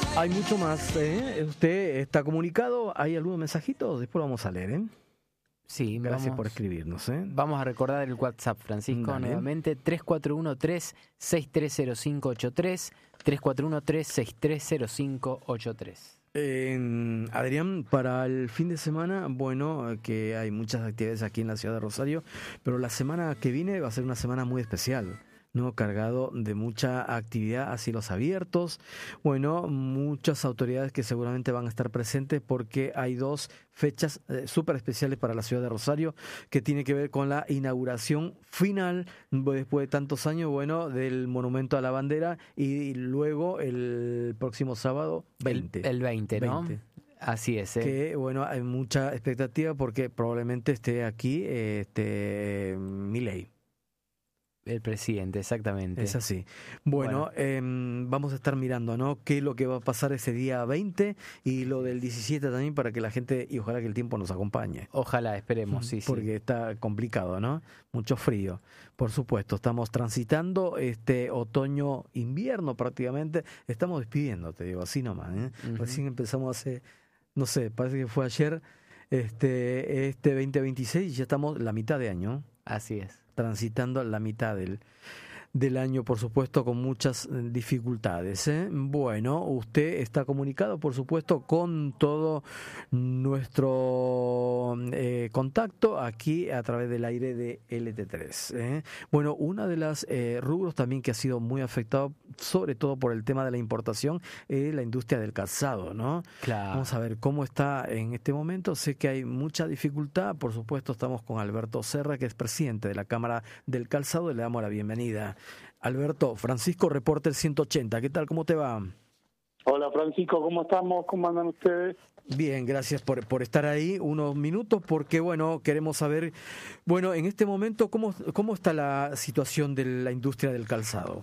Hay mucho más, ¿eh? Usted está comunicado, ¿hay algunos mensajitos? Después lo vamos a leer, ¿eh? Sí, Gracias por escribirnos, ¿eh? Vamos a recordar el WhatsApp, Francisco, Dale. nuevamente, 3413-630583, 3413-630583. Adrián, para el fin de semana, bueno, que hay muchas actividades aquí en la ciudad de Rosario, pero la semana que viene va a ser una semana muy especial, ¿no? Cargado de mucha actividad a cielos abiertos, bueno, muchas autoridades que seguramente van a estar presentes porque hay dos fechas súper especiales para la ciudad de Rosario que tiene que ver con la inauguración final, después de tantos años, bueno, del Monumento a la Bandera y luego el próximo sábado 20. El 20, ¿no? 20. Así es, Que bueno, hay mucha expectativa porque probablemente esté aquí Milei. El presidente, exactamente. Es así. Bueno, vamos a estar mirando, ¿no? Qué es lo que va a pasar ese día 20 y lo del 17 también para que la gente, y ojalá que el tiempo nos acompañe. Ojalá, esperemos, sí, Porque está complicado, ¿no? Mucho frío, por supuesto. Estamos transitando este otoño-invierno prácticamente. Estamos despidiendo, te digo, así nomás, ¿eh? Recién empezamos hace, no sé, parece que fue ayer, este 2026 y ya estamos la mitad de año. Así es. Transitando la mitad del año, por supuesto, con muchas dificultades, ¿eh? Bueno, usted está comunicado, por supuesto, con todo nuestro contacto aquí a través del aire de LT3, ¿eh? Bueno, una de las rubros también que ha sido muy afectado, sobre todo por el tema de la importación, es la industria del calzado, ¿no? Claro. Vamos a ver cómo está en este momento. Sé que hay mucha dificultad, por supuesto, estamos con Alberto Serra, que es presidente de la Cámara del Calzado, y le damos la bienvenida. Alberto, Francisco, Reporter 180, ¿qué tal? ¿Cómo te va? Hola Francisco, ¿cómo estamos? ¿Cómo andan ustedes? Bien, gracias por estar ahí unos minutos porque, bueno, queremos saber, bueno, en este momento, ¿cómo está la situación de la industria del calzado?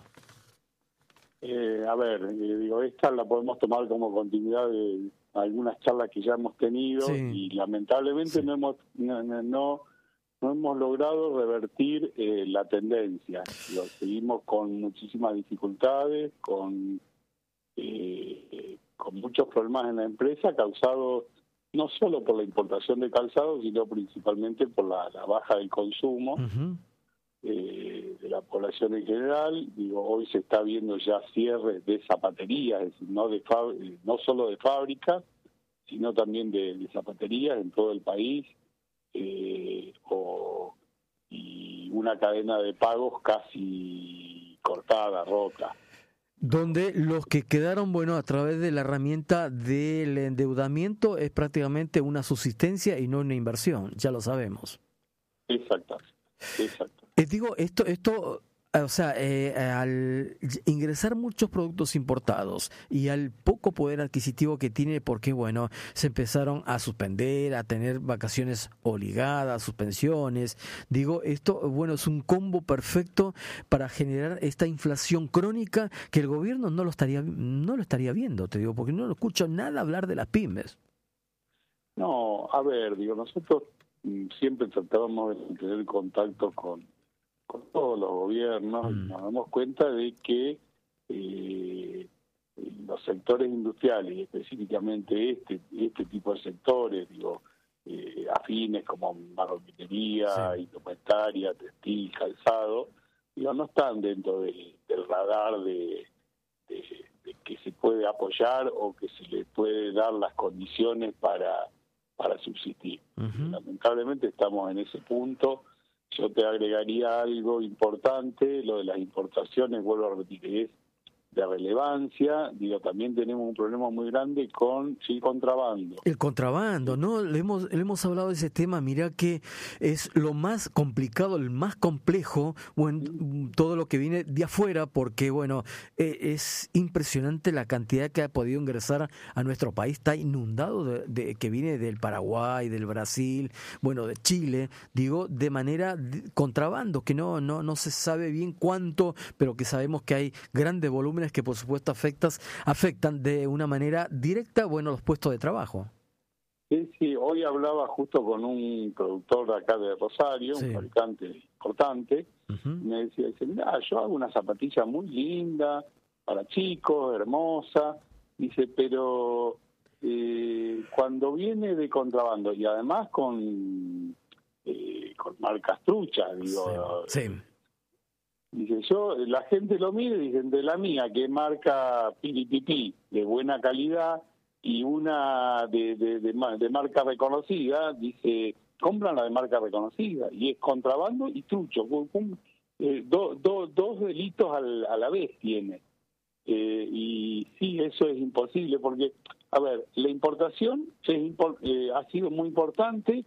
Esta la podemos tomar como continuidad de algunas charlas que ya hemos tenido y lamentablemente no hemos logrado revertir la tendencia. Seguimos con muchísimas dificultades, con muchos problemas en la empresa causados no solo por la importación de calzado, sino principalmente por la baja del consumo de la población en general. Hoy se está viendo ya cierres de zapaterías, es decir, no solo de fábricas, sino también de zapaterías en todo el país. Y una cadena de pagos casi cortada, rota. Donde los que quedaron, bueno, a través de la herramienta del endeudamiento es prácticamente una subsistencia y no una inversión, ya lo sabemos. Exacto. Digo, esto, o sea, al ingresar muchos productos importados y al poco poder adquisitivo que tiene, porque bueno, se empezaron a suspender, a tener vacaciones obligadas, suspensiones. Digo, esto, bueno, es un combo perfecto para generar esta inflación crónica que el gobierno no lo estaría viendo, te digo, porque no escucho nada hablar de las pymes. No, nosotros siempre tratábamos de tener contacto con todos los gobiernos y nos damos cuenta de que los sectores industriales, y específicamente este tipo de sectores, afines como marroquinería, indumentaria, textil, calzado, no están dentro del radar de que se puede apoyar o que se le puede dar las condiciones para subsistir. Lamentablemente estamos en ese punto. Yo te agregaría algo importante, lo de las importaciones, vuelvo a repetir, es de relevancia. También tenemos un problema muy grande con el contrabando. El contrabando, ¿no? Le hemos hablado de ese tema. Mirá que es lo más complicado, el más complejo, bueno, todo lo que viene de afuera, porque bueno, es impresionante la cantidad que ha podido ingresar a nuestro país. Está inundado de que viene del Paraguay, del Brasil, bueno, de Chile, de manera contrabando, que no se sabe bien cuánto, pero que sabemos que hay grandes volúmenes que por supuesto afectan de una manera directa, bueno, los puestos de trabajo. Sí, hoy hablaba justo con un productor de acá de Rosario, un fabricante importante, y me decía, mira, yo hago una zapatilla muy linda, para chicos, hermosa, Dice, pero cuando viene de contrabando y además con marcas truchas, digo, Sí. dice, la gente lo mira y dicen, de la mía, que marca Piripipi, de buena calidad, y una de marca reconocida, dice, compran la de marca reconocida, y es contrabando y trucho, dos delitos a la vez tiene. Y sí, eso es imposible, porque, a ver, la importación ha sido muy importante,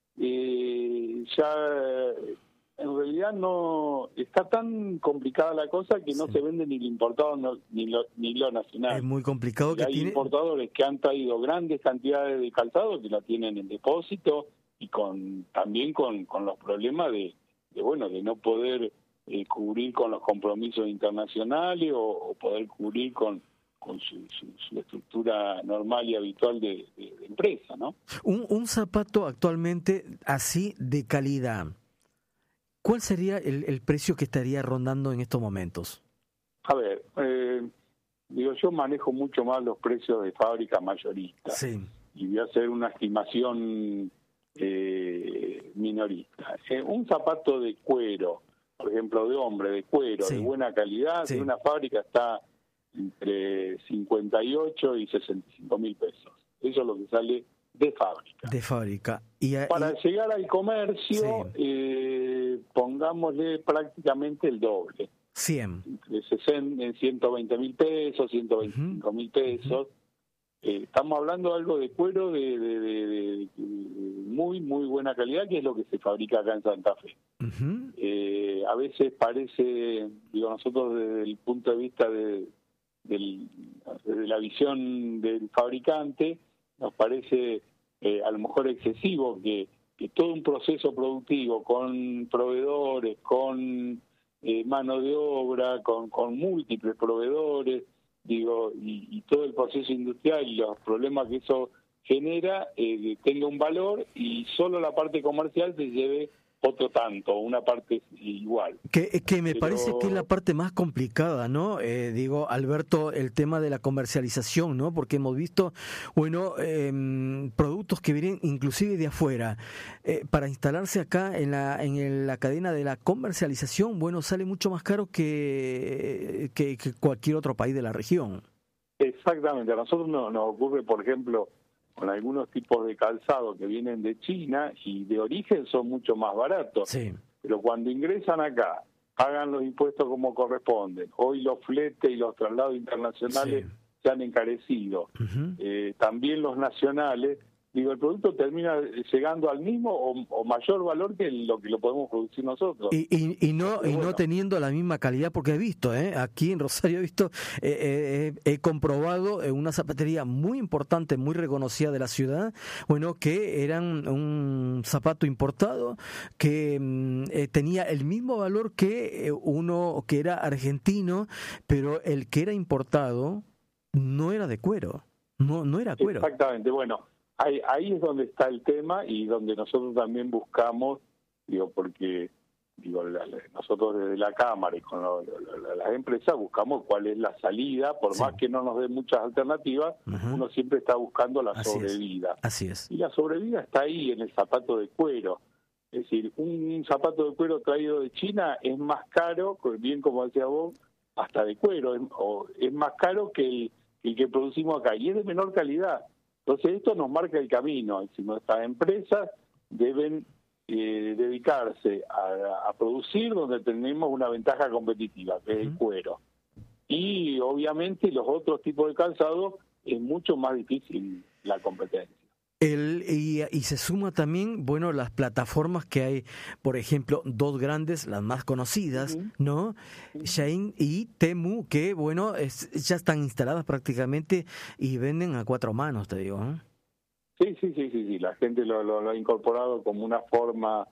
ya en realidad no está tan complicada la cosa que no se vende ni lo importado ni lo nacional. Es muy complicado que hay tiene... importadores que han traído grandes cantidades de calzado que la tienen en depósito y también con los problemas de no poder cubrir con los compromisos internacionales o poder cubrir con su estructura normal y habitual de empresa, ¿no? Un zapato actualmente así de calidad, ¿cuál sería el precio que estaría rondando en estos momentos? A ver, yo manejo mucho más los precios de fábrica mayorista. Sí. Y voy a hacer una estimación minorista. Un zapato de cuero, por ejemplo, de hombre, de cuero, sí. de buena calidad, sí. de una fábrica está entre 58 y 65 mil pesos. Eso es lo que sale de fábrica. De fábrica. Para llegar al comercio, pongámosle prácticamente el doble. 100. Entre 120 mil pesos, 125 mil pesos. Estamos hablando de algo de cuero de muy, muy buena calidad, que es lo que se fabrica acá en Santa Fe. A veces parece, nosotros desde el punto de vista de la visión del fabricante, nos parece a lo mejor excesivo que todo un proceso productivo con proveedores, con mano de obra, con múltiples proveedores, y todo el proceso industrial y los problemas que eso genera tenga un valor y solo la parte comercial se lleve otro tanto, una parte igual. Que me parece que es la parte más complicada, ¿no? Alberto, el tema de la comercialización, ¿no? Porque hemos visto, productos que vienen inclusive de afuera. Para instalarse acá en la cadena de la comercialización, sale mucho más caro que cualquier otro país de la región. Exactamente. A nosotros nos ocurre, por ejemplo, con algunos tipos de calzado que vienen de China y de origen son mucho más baratos. Sí. Pero cuando ingresan acá, pagan los impuestos como corresponden. Hoy los fletes y los traslados internacionales se han encarecido. También los nacionales. El producto termina llegando al mismo o mayor valor que lo podemos producir nosotros. Y no teniendo la misma calidad, porque he visto, aquí en Rosario he comprobado en una zapatería muy importante, muy reconocida de la ciudad, que eran un zapato importado que tenía el mismo valor que uno que era argentino, pero el que era importado no era de cuero, no era cuero. Exactamente, Ahí es donde está el tema y donde nosotros también buscamos, porque nosotros desde la Cámara y con las empresas buscamos cuál es la salida, por más que no nos den muchas alternativas, uno siempre está buscando la sobrevida. Así es. Y la sobrevida está ahí en el zapato de cuero. Es decir, un zapato de cuero traído de China es más caro, bien como decía vos, hasta de cuero, es más caro que el que producimos acá y es de menor calidad. Entonces esto nos marca el camino. Si nuestras empresas deben dedicarse a producir donde tenemos una ventaja competitiva, que es el cuero. Y obviamente los otros tipos de calzado es mucho más difícil la competencia. Y se suma también, las plataformas que hay, por ejemplo, dos grandes, las más conocidas, ¿no? Shein y Temu, que, ya están instaladas prácticamente y venden a cuatro manos, te digo, ¿eh? Sí. La gente lo ha incorporado como una forma,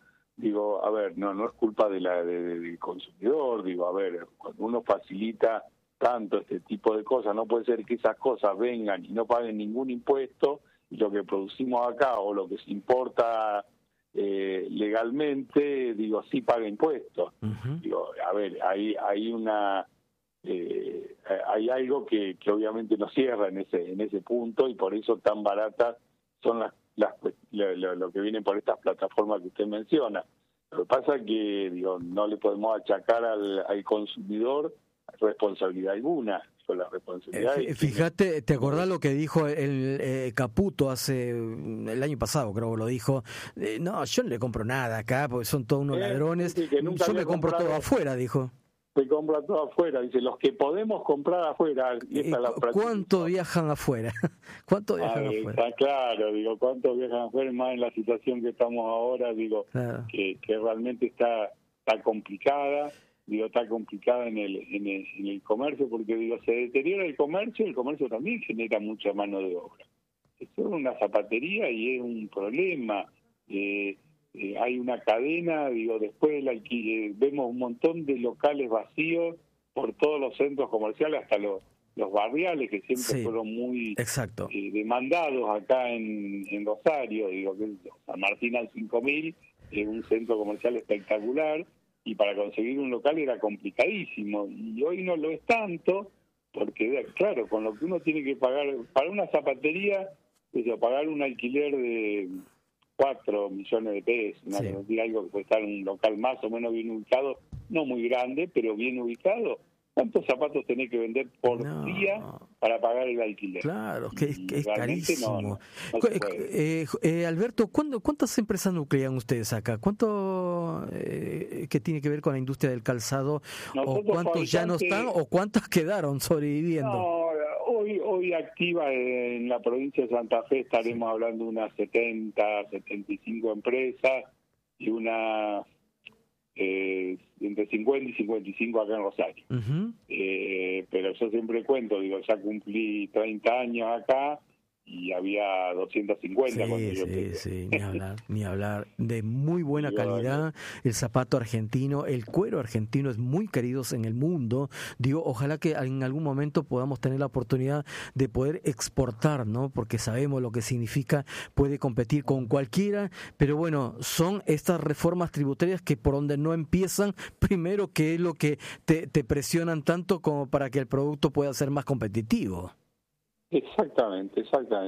no es culpa del consumidor, cuando uno facilita tanto este tipo de cosas, no puede ser que esas cosas vengan y no paguen ningún impuesto, y lo que producimos acá o lo que se importa legalmente, sí paga impuestos. Hay hay algo que obviamente no cierra en ese punto, y por eso tan baratas son lo que viene por estas plataformas que usted menciona. Lo que pasa es que no le podemos achacar al consumidor responsabilidad alguna. La responsabilidad fíjate, ¿te acordás lo que dijo el Caputo el año pasado, creo que lo dijo? No, yo no le compro nada acá porque son todos unos ladrones, yo me compro todo afuera, dijo. Se compra todo afuera, dice, los que podemos comprar afuera. ¿Cuánto viajan afuera? ¿Cuánto viajan afuera? Está claro, ¿cuántos viajan afuera? Más en la situación que estamos ahora, claro. que realmente está complicada, está complicada en el comercio, porque se deteriora el comercio también genera mucha mano de obra. Es una zapatería y es un problema. Hay una cadena, después vemos un montón de locales vacíos por todos los centros comerciales, hasta los barriales, que siempre fueron muy demandados acá en Rosario. San Martín al 5000 es un centro comercial espectacular, y para conseguir un local era complicadísimo, y hoy no lo es tanto, porque claro, con lo que uno tiene que pagar para una zapatería, pagar un alquiler de 4 millones de pesos, algo que puede estar en un local más o menos bien ubicado, no muy grande, pero bien ubicado. ¿Cuántos zapatos tenés que vender por día para pagar el alquiler? Claro, que es carísimo. Alberto, ¿cuántas empresas nuclean ustedes acá? ¿Cuánto que tiene que ver con la industria del calzado? ¿O cuántos ya no están o cuántos quedaron sobreviviendo? No, hoy activa en la provincia de Santa Fe estaremos hablando de unas 75 empresas y unas entre 50 y 55 acá en Rosario. Uh-huh. Pero yo siempre cuento, ya cumplí 30 años acá y había 250 cuando yo empecé. Ni hablar. De muy buena calidad, el zapato argentino, el cuero argentino es muy querido en el mundo. Ojalá que en algún momento podamos tener la oportunidad de poder exportar, ¿no? Porque sabemos lo que significa, puede competir con cualquiera, pero bueno, son estas reformas tributarias que por donde no empiezan, primero, que es lo que te presionan tanto como para que el producto pueda ser más competitivo. Exactamente.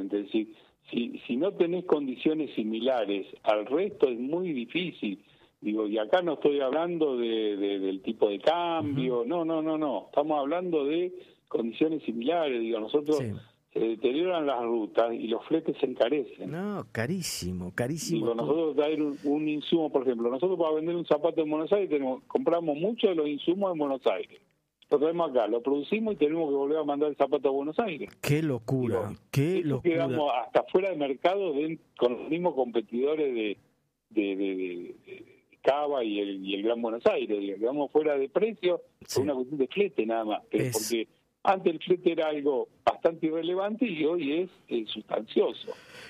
Si no tenés condiciones similares al resto es muy difícil. Y acá no estoy hablando del tipo de cambio, uh-huh. No. Estamos hablando de condiciones similares. Nosotros se deterioran las rutas y los fletes se encarecen. No, carísimo. Nosotros traer un insumo, por ejemplo, nosotros para vender un zapato en Buenos Aires compramos muchos de los insumos en Buenos Aires. Lo traemos acá, lo producimos y tenemos que volver a mandar el zapato a Buenos Aires. ¡Qué locura! Quedamos hasta fuera de mercado con los mismos competidores de Cava y el Gran Buenos Aires. Quedamos fuera de precio por una cuestión de flete nada más. Pero porque antes el flete era algo bastante irrelevante y hoy es sustancioso.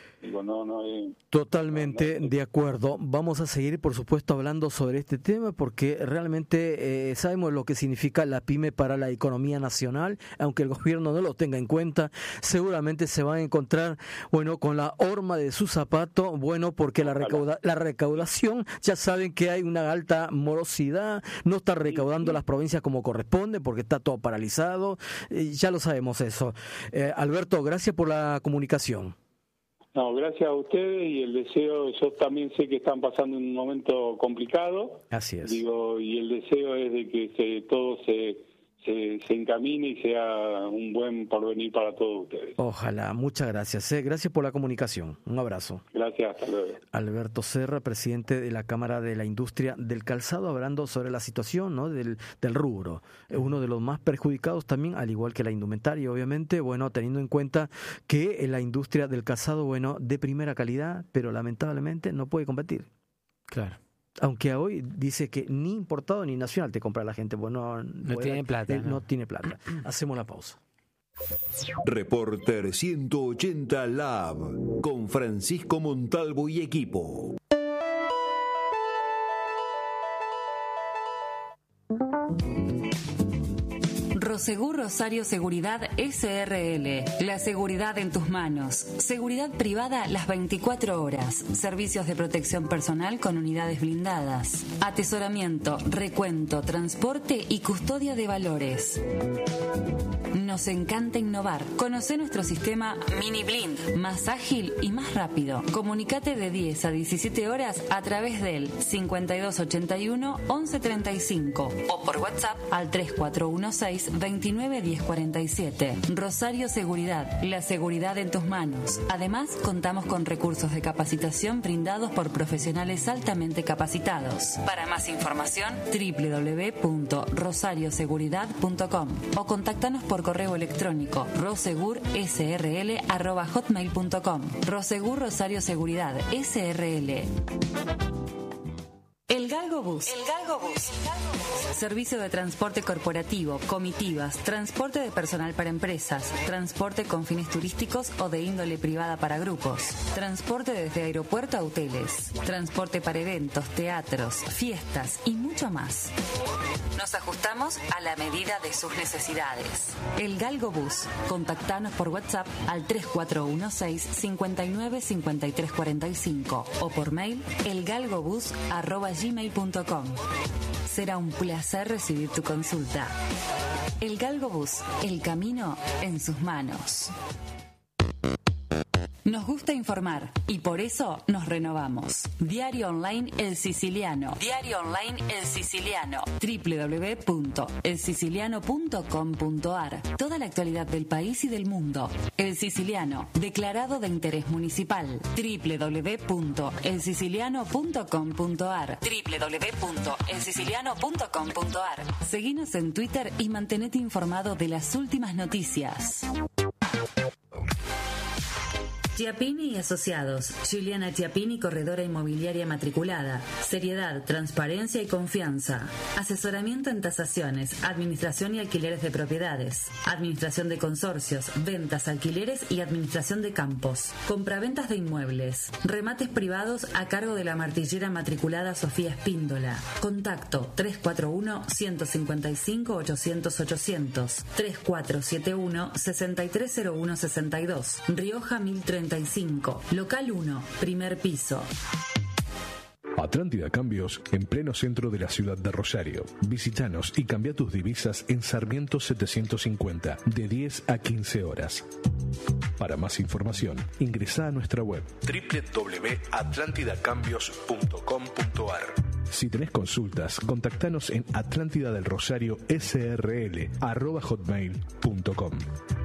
Totalmente de acuerdo. Vamos a seguir, por supuesto, hablando sobre este tema porque realmente sabemos lo que significa la pyme para la economía nacional, aunque el gobierno no lo tenga en cuenta. Seguramente se van a encontrar, con la horma de su zapato, porque la recaudación, ya saben que hay una alta morosidad, no está recaudando las provincias como corresponde porque está todo paralizado. Ya lo sabemos eso. Alberto, gracias por la comunicación. No, gracias a ustedes y el deseo, yo también sé que están pasando un momento complicado. Así es. Y el deseo es de que todo se encamine y sea un buen porvenir para todos ustedes. Ojalá, muchas gracias. Gracias por la comunicación. Un abrazo. Gracias, hasta luego. Alberto Serra, presidente de la Cámara de la Industria del Calzado, hablando sobre la situación, ¿no? del rubro. Uno de los más perjudicados también, al igual que la indumentaria, obviamente, teniendo en cuenta que la industria del calzado, de primera calidad, pero lamentablemente no puede competir. Claro. Aunque hoy dice que ni importado ni nacional te compra la gente, no tiene plata. No tiene plata. Hacemos la pausa. Reporter 180 Lab con Francisco Montalvo y equipo. Prosegur Rosario Seguridad SRL. La seguridad en tus manos. Seguridad privada las 24 horas. Servicios de protección personal con unidades blindadas. Atesoramiento, recuento, transporte y custodia de valores. Nos encanta innovar. Conoce nuestro sistema Mini Blind, más ágil y más rápido. Comunicate de 10 a 17 horas a través del 5281 1135 o por WhatsApp al 3416 29 1047. Rosario Seguridad, la seguridad en tus manos. Además, contamos con recursos de capacitación brindados por profesionales altamente capacitados. Para más información, www.rosarioseguridad.com o contáctanos por correo electrónico rosegursrl@hotmail.com. Rosegur Rosario Seguridad SRL. El Galgo Bus. Servicio de transporte corporativo, comitivas, transporte de personal para empresas, transporte con fines turísticos o de índole privada para grupos, transporte desde aeropuerto a hoteles, transporte para eventos, teatros, fiestas y mucho más. Nos ajustamos a la medida de sus necesidades. El Galgo Bus. Contactanos por WhatsApp al 3416 59 53 45 o por mail elgalgobus@gmail.com. Será un placer recibir tu consulta. El Galgo Bus. El camino en sus manos. Nos gusta informar y por eso nos renovamos. Diario Online El Siciliano. Diario Online El Siciliano. www.elsiciliano.com.ar. Toda la actualidad del país y del mundo. El Siciliano. Declarado de interés municipal. www.elsiciliano.com.ar. www.elsiciliano.com.ar. Seguinos en Twitter y mantenete informado de las últimas noticias. Chiappini y Asociados. Juliana Chiappini, corredora inmobiliaria matriculada. Seriedad, transparencia y confianza. Asesoramiento en tasaciones, administración y alquileres de propiedades. Administración de consorcios, ventas, alquileres y administración de campos. Compraventas de inmuebles. Remates privados a cargo de la martillera matriculada Sofía Espíndola. Contacto 341-155-800-800. 3471-630162. Rioja 1035. Local 1, primer piso. Atlántida Cambios, en pleno centro de la ciudad de Rosario. Visítanos y cambia tus divisas en Sarmiento 750, de 10 a 15 horas. Para más información, ingresa a nuestra web www.atlantidacambios.com.ar. Si tenés consultas, contactanos en atlantidadelrosario@hotmail.com.